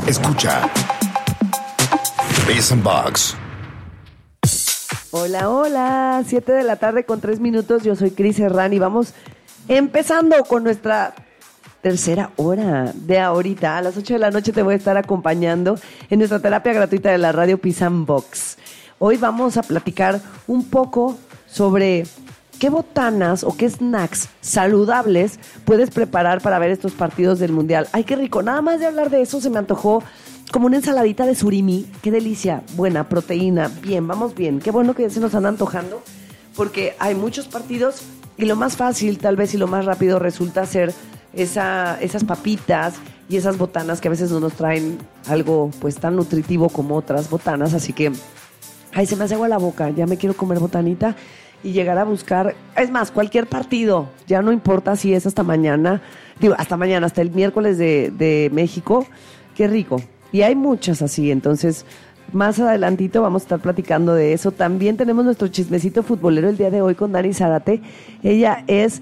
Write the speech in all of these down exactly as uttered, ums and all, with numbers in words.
Escucha Biz and Box. Hola, hola, siete de la tarde con tres minutos, yo soy Cris Herrán y vamos empezando con nuestra tercera hora de ahorita. A las ocho de la noche te voy a estar acompañando en nuestra terapia gratuita de la radio Biz and Box. Hoy vamos a platicar un poco sobre qué botanas o qué snacks saludables puedes preparar para ver estos partidos del Mundial. ¡Ay, qué rico! Nada más de hablar de eso se me antojó como una ensaladita de surimi. ¡Qué delicia! Buena, proteína. Bien, vamos bien. Qué bueno que ya se nos anda antojando porque hay muchos partidos y lo más fácil tal vez y lo más rápido resulta ser esa, esas papitas y esas botanas que a veces no nos traen algo pues tan nutritivo como otras botanas. Así que, ay, se me hace agua la boca. Ya me quiero comer botanita y llegar a buscar, es más, cualquier partido, ya no importa si es hasta mañana, digo, hasta mañana, hasta el miércoles de, de México, qué rico. Y hay muchas así, entonces, más adelantito vamos a estar platicando de eso. También tenemos nuestro chismecito futbolero el día de hoy con Dani Zárate. Ella es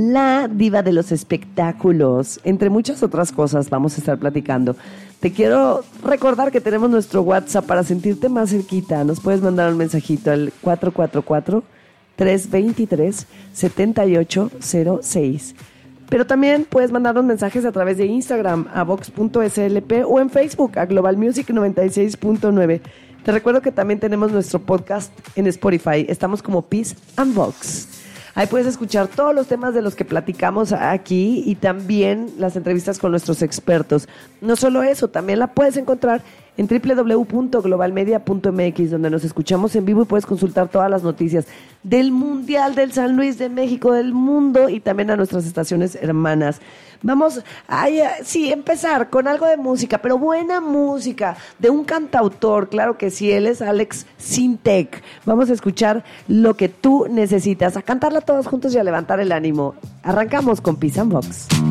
la diva de los espectáculos, entre muchas otras cosas vamos a estar platicando. Te quiero recordar que tenemos nuestro WhatsApp para sentirte más cerquita. Nos puedes mandar un mensajito al cuatro cuatro cuatro, tres dos tres, siete ocho cero seis. Pero también puedes mandarnos mensajes a través de Instagram a vox punto s l p o en Facebook a Global Music noventa y seis punto nueve. Te recuerdo que también tenemos nuestro podcast en Spotify. Estamos como Biz and Box. Ahí puedes escuchar todos los temas de los que platicamos aquí y también las entrevistas con nuestros expertos. No solo eso, también la puedes encontrar en doble u doble u doble u punto global media punto m x, donde nos escuchamos en vivo y puedes consultar todas las noticias del Mundial, del San Luis, de México, del mundo y también a nuestras estaciones hermanas. Vamos a, sí, empezar con algo de música, pero buena música, de un cantautor, claro que sí, él es Alex Sintek. Vamos a escuchar Lo que tú necesitas, a cantarla todos juntos y a levantar el ánimo. Arrancamos con Biz and Box.